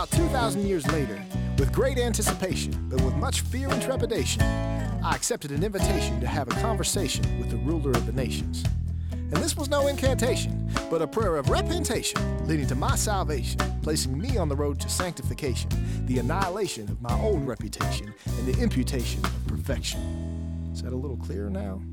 About 2,000 years later, with great anticipation, but with much fear and trepidation, I accepted an invitation to have a conversation with the ruler of the nations. And this was no incantation, but a prayer of repentation leading to my salvation, placing me on the road to sanctification, the annihilation of my old reputation, and the imputation of perfection. Is that a little clearer now?